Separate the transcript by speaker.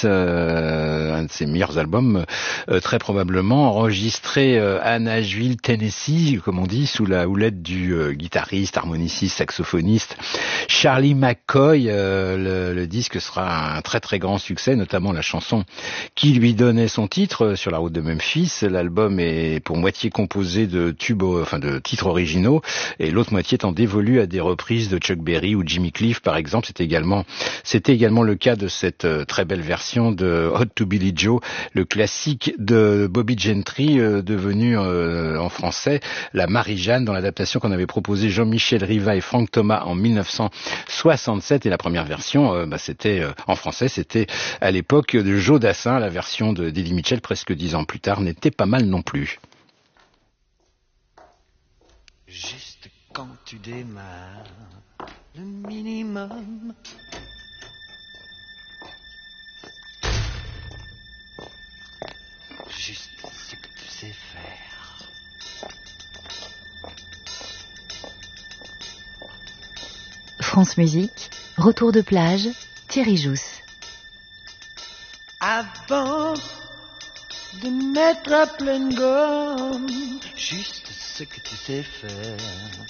Speaker 1: un de ses meilleurs albums, très probablement enregistré à Nashville, Tennessee, comme on dit, sous la houlette du guitariste, harmoniciste, saxophoniste Charlie McCoy. Le disque sera un très très grand succès, notamment la chanson qui lui donnait son titre, Sur la route de Memphis. L'album est pour moitié composé de de titres originaux, et l'autre moitié étant dévolue à des reprises de Chuck Berry ou Jimmy Cliff, par exemple. C'était également le cas de cette très belle version de Hot to Billy Joe, le classique de Bobby Gentry, devenu en français la Marie-Jeanne, dans l'adaptation qu'on avait proposée Jean-Michel Riva et Franck Thomas en 1967. Et la première version, c'était en français, c'était à l'époque de Joe Dassin. La version de d'Eddie Mitchell, presque 10 ans plus tard, n'était pas mal non plus.
Speaker 2: Juste quand tu démarres, le minimum. Juste ce que tu sais faire.
Speaker 3: France Musique, retour de plage, Thierry Jousse.
Speaker 2: Avant de mettre à pleine gomme, juste ce que tu sais faire.